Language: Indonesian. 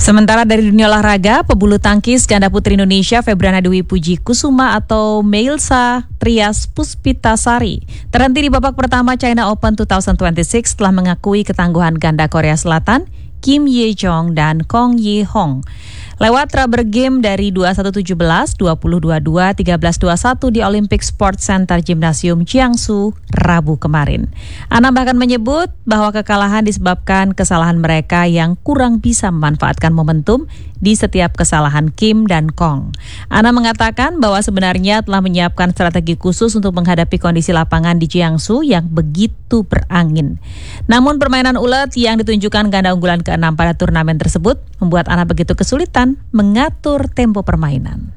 Sementara dari dunia olahraga, pebulu tangkis ganda putri Indonesia Febriana Dewi Puji Kusuma atau Meilsa Trias Puspitasari terhenti di babak pertama China Open 2026 setelah mengakui ketangguhan ganda Korea Selatan Kim Ye Jong dan Kong Ye Hong. Lewat rubber game dari 21-17, 20-22, 13-21 di Olympic Sports Center Gymnasium Jiangsu, Rabu kemarin. Ana bahkan menyebut bahwa kekalahan disebabkan kesalahan mereka yang kurang bisa memanfaatkan momentum di setiap kesalahan Kim dan Kong. Ana mengatakan bahwa sebenarnya telah menyiapkan strategi khusus untuk menghadapi kondisi lapangan di Jiangsu yang begitu berangin. Namun permainan ulet yang ditunjukkan ganda unggulan ke-6 pada turnamen tersebut membuat Ana begitu kesulitan mengatur tempo permainan.